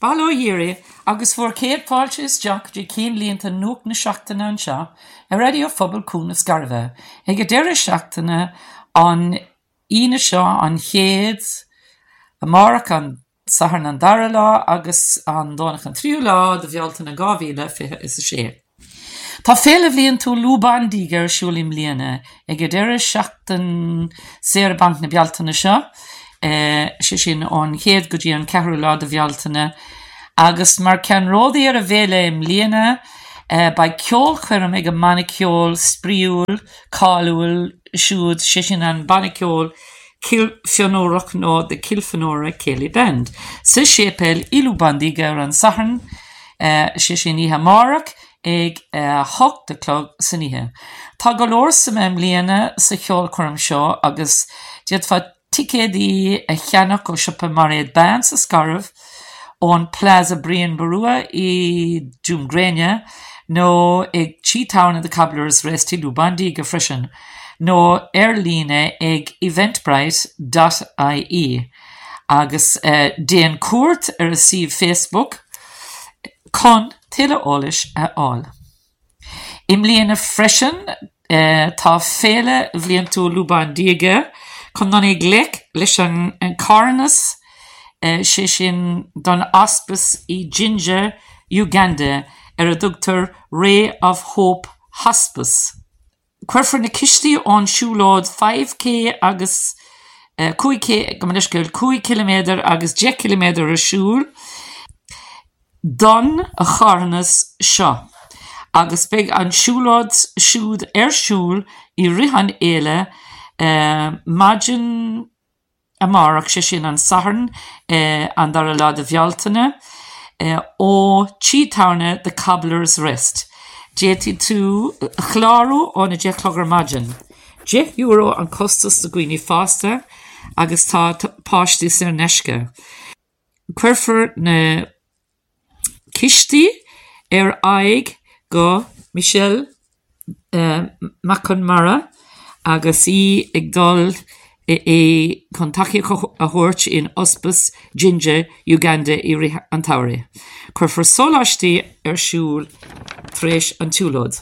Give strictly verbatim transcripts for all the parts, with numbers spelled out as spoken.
Hallo Yiri, agus for Kate Falch is Jack, G. Keen Leanta Nook na Shachtana and Sha, a radio fubble coon of Scarva. He get dere Shachtana on Ina Shaw on Heads, a Mark on Saharn and Darala, agus on Donach and Triula, the Vialtana Gavila is a share. Tá féle bblion tú lúban dígar siúlim bliana ag deireadh seachtain séar banc na bealtaine seo sé sin ón chéad go dtí an ceathrú lá de bhealtaine agus mar cean ródaí ar a bhéile im bliana ba ceol chuirm ag an maniceol spríúil cáiliúil siúd sé sin an baniceol Kilfionórach nó de Kilfanóra Céili Bend. Sa sépel i lúban dígar an Saharn sé sin ihe Marach ag uh, hocht de clog sanithe. Tá go leor sa mem líana sa cheol chum seo agus diad fa ticéadí a cheannach ó siopa mariad ban sa scarf ón Plaza Brian Barua i Doomgréine nó ag Cheetown de Cobblers Rest i Lúbandí go frisin nó ar líne ag eventbrite dot I E agus uh, déan cuairt ar a sih Facebook con Tile ólis a all. Im líana freisin uh, tá féle bhliain tú lúban díige chun don ag lec leis an, an carnas uh, sé sin don ospis i Jinja, Uganda ar a dugtar Ray of Hope Hospice. Cuirfar na cistí ón siúlód five K agus uh, two K, go maniscail two kilometer agus ten kilometer a siúl don a charnas seo. Agus beg an siúlód siúd ar siúl i rihan éile uh, Majin Amarach sé sin an Saharn uh, an dar a lá de bhealtaine uh, ó Cheetowne de Cobblers Rest. Déti tú chláru ó na déchlógar Majin. ten euro an costas de gwini fásta agus tá páistí ar neisce. Cuirfar na Kishti er aig go Michelle uh, McConmara agus i ag dul e, e contacti a hort in Ospis, Jinja, Uganda i ri an Tauri. Cuirfar solastí ar siúl tréis an túlód.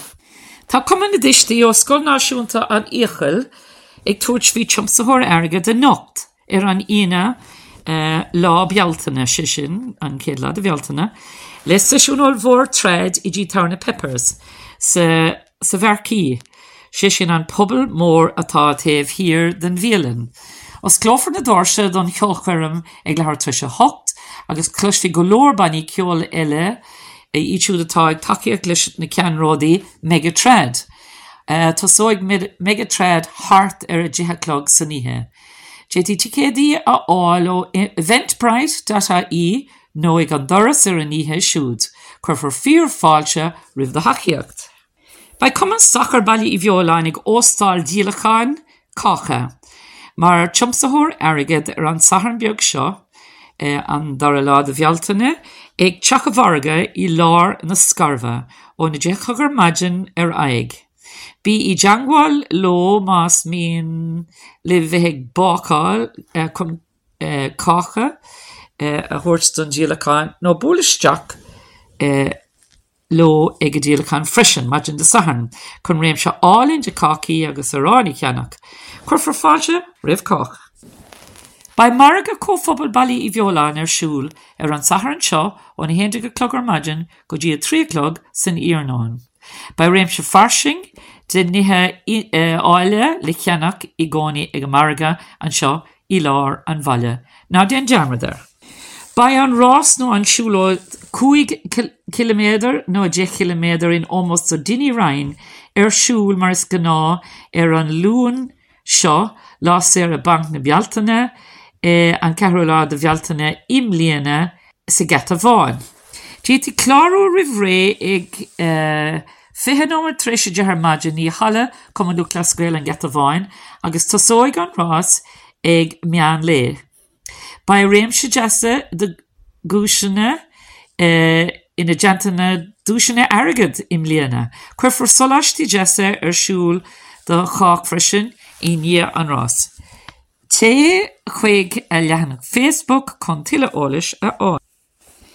Tá cuman na distí ó Scoil Náisiúnta an Íochail ag tuairt fí tiomsachóir airge de nocht ar an ina Uh, lá bealtaine sé sin an céad lá de bealtaine le sisiúnol mhór tread i G-Town Peppers sa, sa bharcí sé sin an pobl mór atá taobh hir den bhéalan. Os clófar na dárse don cheolchuirm ag lethar tuise hocht agus cluisfí go leor baní ceol eile i siúd atá ag takeíocht leis na ceanródaí Megatread. Uh, tá sóig Megatread hart ar a dtithe san ihe. Jéti ticéadí a áil ó eventbrite dot I E nó ag an doras ar an ihe siúd, chuirfar fíor fáilte rih de hachiacht. Ba cuman sachar bailí i bheoláin ag óstáil díolacháin cacha, mar tiomsachóir airgid ar an Saharn beag seo eh, an dar a lá de bhealtaine ag teachmharga i lár na scarva ó na déchagar Majin ar aig. Bí i jangwal lo mas mín le bheith bácáil uh, chun uh, cacha uh, a thuirt don díolacháin nó búlaisteach uh, lo ag a díolacháin freisin Majin de Saharn chun réim se álinn de cací agus a ráni ceannach. Cuirfar fáilte rih cach. Ba marga cóphobal bailí i bheoláin ar siúl ar an Saharn seo ó na héandige clogar Majin go dtí a trí clog san Iarnáin. Ba réim se farsing de nithe áile le ceannach i gcónaí ag marga an seo i lár an bhaile. Ná den dearmadar. Ba an rás nó an siúlóid two kilometer nó ten kilometer in almost so dini rain ar siúl mar is gná ar an lún seo lá séar a banc na bealtaine eh, an ceathrú lá de bhealtaine imlíana sa gata bháin. Déti clárú rih ré ag uh, fiche nómar tréise dethar Majin í hala cumanú clascuil an gata bháin agus tosóig an rás ag meán le. Ba réim se deasa de gúisina uh, ina gentana dúisina airgid im líana. Cuirfar solastí deasa ar siúl de chách freisin i ní an rás. Té chuig a lehanach Facebook chun Tile ólis a á.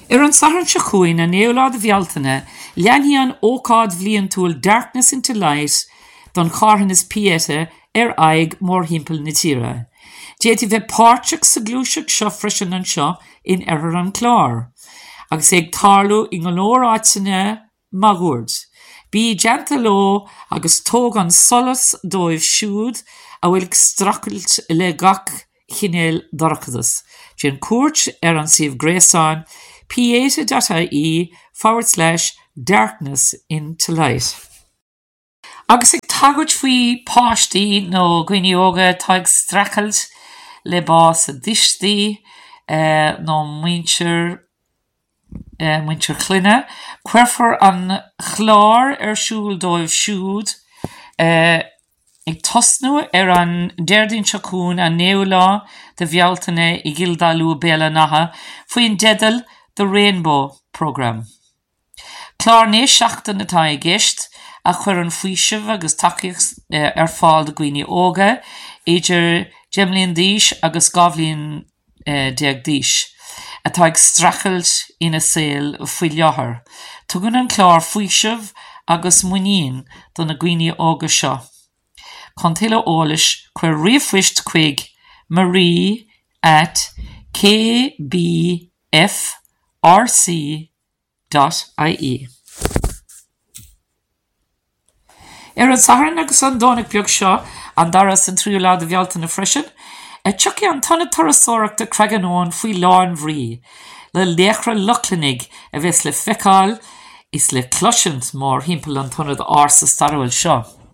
Ar an saharan se chuain na néolád bhealtaine, leanhí an ócád bhliain túil Darkness into Light don charhan is pieta ar aig mór himpel na tíre. Déti bheith páirteach sa glúiseach seo freisin an seo in ar an chlár. Agus ag tarlú i ngolór áiteanna magúd. Bí deanta ló agus tóg an solas dóibh siúd a bhfuil stracailt le gach chinéal dorchadas. Dé an cuairt ar an sibh gréasáin pieta.ie forward slash darkness into light. Agus ag tagaid faoi páistí nó gcuine óga tá ag stracailt le bás a distí uh, nó muintir uh, muintir chluine, cuirfar an chlár ar siúl dóibh siúd uh, ag tosnú ar an deirdín seacún a néolá de bhealtaine i gildalú béla natha faoin dedal the Rainbow Programme. Clár néos seachtain atá i gceist a chuir an faoisimh agus takeíoch uh, ar fáil de gcuine óga idir Gemlíon díos agus gabhlíon uh, déag díos. Atá ag strachailt ina saoil faoi leathair. Tugann an clár faoisimh agus muíon don na gcuine óga seo. Chun tuile eolais chuir riamhphoist chuig Marie at k b f r c dot i e. Ar an saharan agus an dónach beag seo an daras an tríolád a bhealtaine freisin, a tuci an tanna torasóireachta creaganón faoi lán bhrí, le léachra lochlanig a bheits le feicáil is le cloisiant mór himpeall an tonnad ársa starhfuil seo.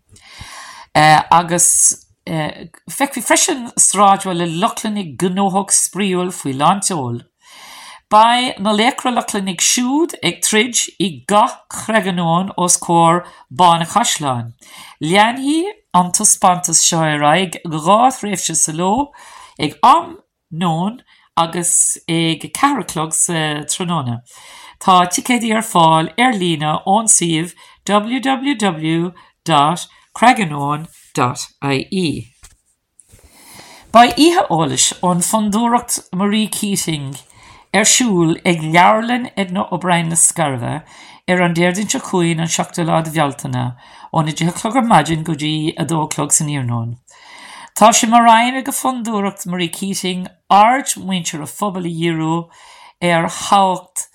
Uh, agus uh, feic bhí freisin sráidhfuil le lochlanig gnóthach spríúil faoi lánteol. By na léachra lochlanig siúd ag trid i gach creaganón os cór bán a chaisleán. Leanhí antas pantas seo ar aig gráth réifse sa ló ag am nón agus ag caraclog sa tróna. Tá ticéidí ar fáil ar lína ón sibh w w w dot creaganon dot i e. Ba ihe eolais ón fundúireacht Marie Keating ar siúl ag leabharlann Edna O'Brien na Scarva ar an deirdín se chuain an seachtalád bhealtaine ón idir clog ar maidin go dtí a dóclog san iarnón. Tá sé mar rainn ag a fundúireacht Marie Keating ard muintir a phobal i dhíreú ar thabhacht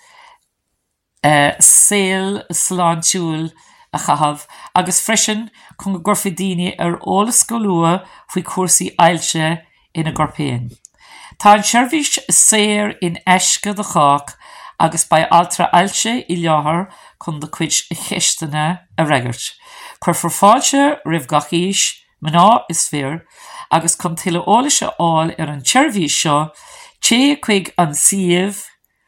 uh, saoil sláintiúil a chahabh agus freisin chun go gurfaí daoine ar eolas go lua faoi cuasaí ailse ina gcorpéin. Tá an seirbhís saor in eisce do chách agus ba altra ailse i leathair chun do cuid cheisteanna a reigert. Chuir forfáilte ribh gach íos, mná is fear, agus chun tuile eolaise áil ar an seirbhís seo, té chuig an siomh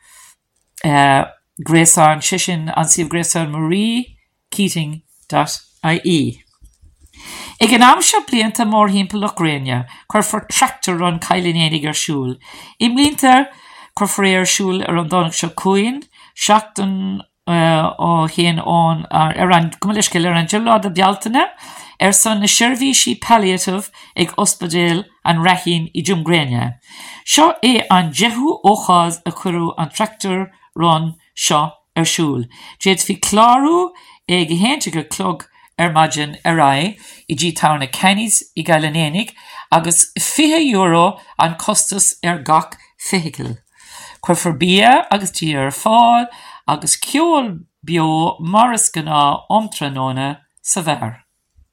uh, gréasáin sisin an siomh gréasáin Marie Keating dot i e. Ag an am seo blianta mór himpeall Ucraine, chuir for tractor an caiilinénig ar siúl. I mlínta chuir for ar siúl ar an dónach seo cuain, seachtain ó chéan ón ar an gomaliscail ar an deolád a bealtaine, ar san na seirbhísí palliative ag ospidéal an raithín i Dúmgréine. Seo é an deithú óchád a chuirú an tractor run seo ar siúl. Déad fi clárú ag héinte go clog ar maidin ar ai i dtí tána Kenny's i Galanénig agus fiche euro an costas ar gach vehicle. Chuir for bia agus tí ar fáil agus ceol bio maras gná omtranóna sa bhar.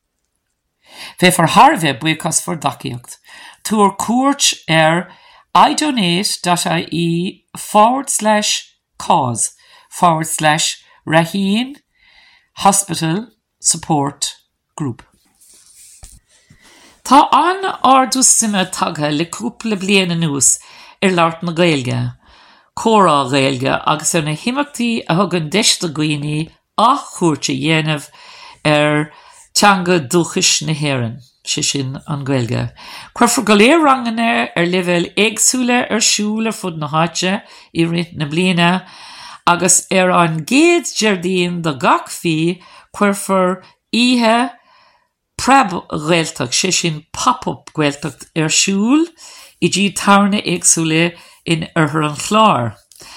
Bheith for Harvey buchas for daciacht. Túr cuairt ar idonate.ie forward slash cause forward slash Raheen Hospital Support Group. Tá an ardú sime tagtha le cúpla bliana nús ar leart na Gaeilge, córá Gaeilge agus ar na himachtaí a thugann deiste guaoine a chuairte dhéanamh ar teanga dúchais na hÉireann, si sin an Gaeilge. Chuir for go léir ranganna ar leibhéil éagsúla ar siúl ar fud na háite i rith na bliana agus ar an géad deardín do gach fí chuir for ihe preb ghaeltach, sé sin pop-up ghaeltach ar siúl i dtí tarna éagsúla in arthar an chláir.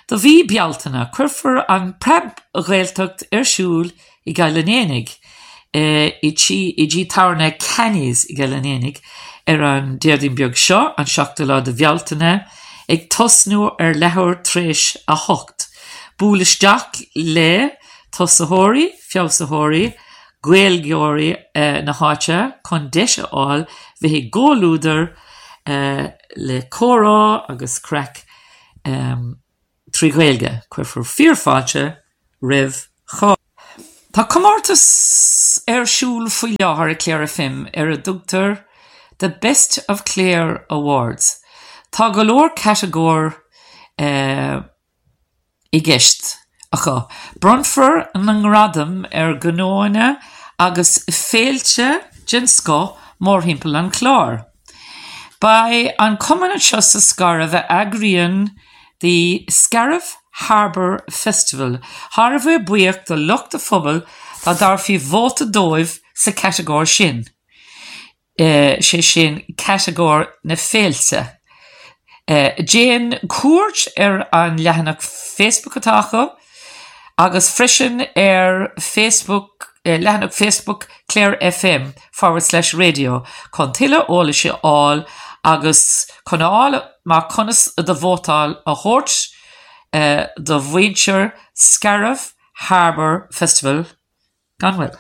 Do bhí bealtainna cuirfar an preb ghaeltacht ar siúl i gailenénig uh, i tí i dtí tarna Kenny's i gailenénig ar an déardín beag seo an seachta lá de bhealtainna ag tosnú ar lethúir tréis a hocht. Búlaisteach le tosaitheoirí, feabhsaitheoirí, gaelgeoirí uh, na háite chun deise áil bhí ggólúdar uh, le córá agus crack um, trí gaelge cuirfar fíorfáilte ribh chá. Tá comórtas ar siúl faoi láthair Clare F M ar a dúgtar The Best of Clare Awards. Tá go leor categóir uh, i gceist acha. Bronfar an ngradam ar gnóine agus féilte jinsco mór himpel an chlár. By an cumann seo sa Scariff a agrian the Scariff Harbour Festival. Harh é buíocht do lucht a phobal a darfií vóta dóibh sa categóir sin. Uh, sé sin categóir na féilte. Uh, Jane cuairt ar an leathanach Facebook atácha agus freisin ar Facebook uh, leathanach Facebook Clare F M forward slash radio chun tuile óla sé áil agus chun áil má conas do bhótáil a chóirt uh, do bhaintear Scariff Harbour Festival gan bhfuil.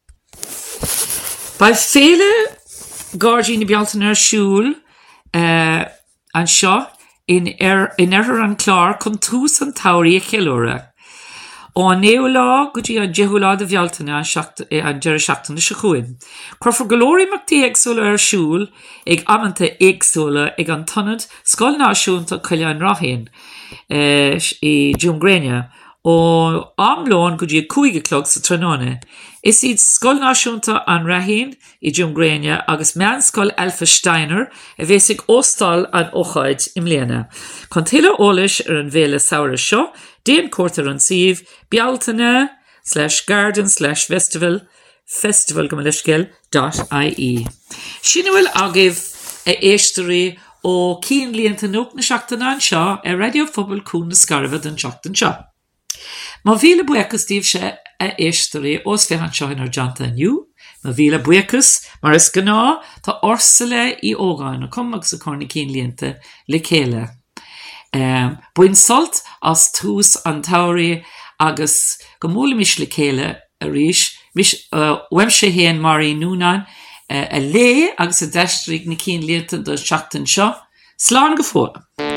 Ba féle gáirdaí na bealtainna ar siúl uh, an seo in er in er an chlár chun tús an tairí a cheilúra. Ó néú lá go dtí an deithú lá de bhealtainna an deir seachtainna sa chuin. Cuirfar go leor imeachtaí éagsúla ar siúl ag amananta éagsúla ag an tonad Scoil Náisiúnta Coile an Rathain uh, i Dúmgréine ó amlón go dtí cúige clog sa Tráthnóna. Is iad Scoil Náisiúnta an Rathain i Dúmgréine agus meán Scoil Alpha Steiner a bheits ag óstáil an óchaid im léana. Chun tuile ólais ar an bhéle saoire seo, déan cuairtar an siomh bealtainna slash garden slash festival festival go leisceil dot ie. Sin bhfuil agah a éistearí ó cín líonta nóg na seachtainna an seo ar Radio Phobal cún na Scariff den seachtain seo. Má bhíle buchas tíobh sé a éistearí os fehan seo ar janta aniu, má bhíle buchas mar is gná tá orsala í ógáin a cumach sa corna cín líonta le chéile. Um, Buin solt as tús an tairí agus go móla mis le chéile a ríis, mis uh, weim sé héan marí núnan uh, a lé agus a deistríigh na cín líonta do seachtain seo, slán go fóla.